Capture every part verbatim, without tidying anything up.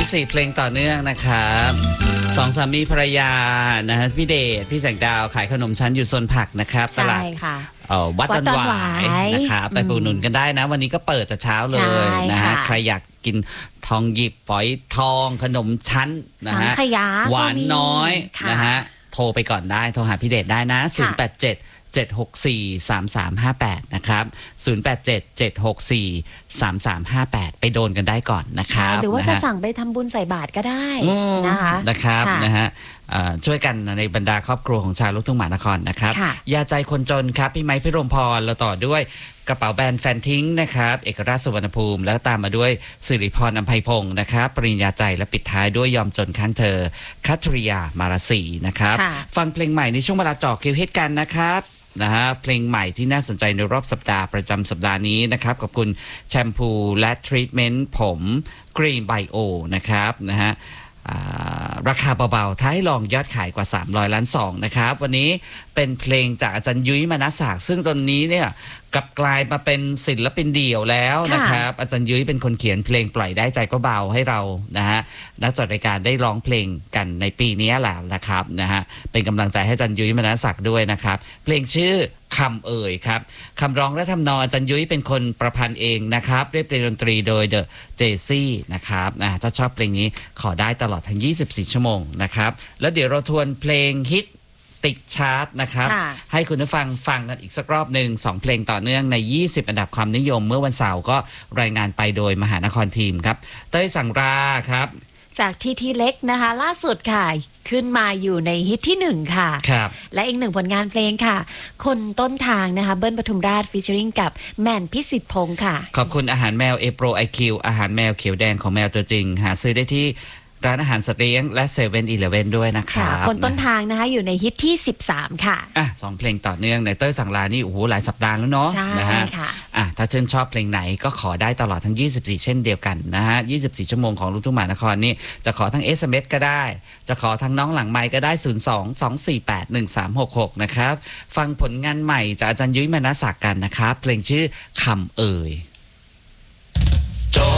สี่เพลงต่อเนื่องนะครับสองสามีภรรยานะฮะพี่เดชพี่แสงดาวขายขนมชั้นอยู่โซนผักนะครับตลาดวัดดอนหวายนะครับไปปูหนุนกันได้นะวันนี้ก็เปิดแต่เช้าเลยนะฮะใครอยากกินทองหยิบฝอยทองขนมชั้นนะฮะหวานน้อยนะฮะโทรไปก่อนได้โทรหาพี่เดชได้นะศูนย์ แปด เจ็ด เจ็ด หก สี่ สาม สาม ห้า แปดนะครับศูนย์ แปด เจ็ด เจ็ด หก สี่ สาม สาม ห้า แปดไปโดนกันได้ก่อนนะครับหรือว่าจะสั่งไปทำบุญใส่บาตรก็ได้นะคะนะครับนะฮะช่วยกันในบรรดาครอบครัวของชาวลูกทุ่งมหานครนะครับยาใจคนจนครับพี่ไม้พิรมพรเราต่อด้วยกระเป๋าแบรนด์แฟนทิ้งนะครับเอกราชสุวรรณภูมิแล้วตามมาด้วยสิริพรอำไพพงศ์นะครับปริญญาใจและปิดท้ายด้วยยอมจนข้างเธอคัทริยามาราศีนะครับฟังเพลงใหม่ในช่วงเวลาเจาะคิวฮิตกันนะครับนะฮะเพลงใหม่ที่น่าสนใจในรอบสัปดาห์ประจำสัปดาห์นี้นะครับขอบคุณแชมพูและทรีทเมนต์ผมกรีนไบโอนะครับนะฮะราคาเบาๆท้ายลองยอดขายกว่าสามร้อยล้านสองนะครับวันนี้เป็นเพลงจากอาจารย์ยุ้ยมนัสสากซึ่งตอนนี้เนี่ยกลับกลายมาเป็นศิลปินเดี่ยวแล้วนะครับอาจารย์ยุ้ยเป็นคนเขียนเพลงปล่อยได้ใจก็เบาให้เรานะฮะนักจัดรายการได้ร้องเพลงกันในปีนี้แหละนะครับนะฮะเป็นกำลังใจให้อาจารย์ยุ้ยมนัสสากด้วยนะครับเพลงชื่อคำเอ่ยครับคำร้องและทำนองอาจารย์ยุ้ยเป็นคนประพันธ์เองนะครับเรียบเรียงดนตรีโดยเดอะเจซี่นะครับนะถ้าชอบเพลงนี้ขอได้ตลอดทั้งยี่สิบสี่ชั่วโมงนะครับแล้วเดี๋ยวเราทวนเพลงฮิตติดชาร์ตนะครับให้คุณผู้ฟังฟังกันอีกสักรอบหนึ่งสองเพลงต่อเนื่องในยี่สิบอันดับความนิยมเมื่อวันเสาร์ก็รายงานไปโดยมหานครทีมครับเต้ยสังราครับจากทีทีเล็กนะคะล่าสุดค่ะขึ้นมาอยู่ในฮิตที่หนึ่งค่ะครับและอีกหนึ่งผลงานเพลงค่ะคนต้นทางนะคะเบิ้ลปทุมราชฟีเจอริงกับแมนพิสิทธิ์พงศ์ค่ะขอบคุณอาหารแมวเอโปรไอคิวอาหารแมวเขียวแดงของแมวตัวจริงหาซื้อได้ที่ร้านอาหารสัตว์เลี้ยงและเซเว่นอีเลฟเว่นด้วยนะครับคนต้นทางนะคะอยู่ในฮิตที่สิบสามค่ะอ่ะสองเพลงต่อเนื่องในเต้ยสังลานี่โอ้โหหลายสัปดาห์แล้วเนาะนะฮะอ่ะถ้าชื่นชอบเพลงไหนก็ขอได้ตลอดทั้งยี่สิบสี่เช่นเดียวกันนะฮะยี่สิบสี่ชั่วโมงของลูกทุ่งมหานครนี่จะขอทั้ง เอส เอ็ม เอส ก็ได้จะขอทั้งน้องหลังไมค์ก็ได้ศูนย์ สอง สอง สี่ แปด หนึ่ง สาม หก หกนะครับฟังผลงานใหม่จากอาจารย์ยุ้ยมนัสสากกันนะครับเพลงชื่อคำเอ่ย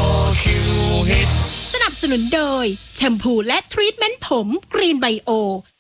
สนับสนุนโดยแชมพูและทรีทเมนต์ผมกรีนไบโอ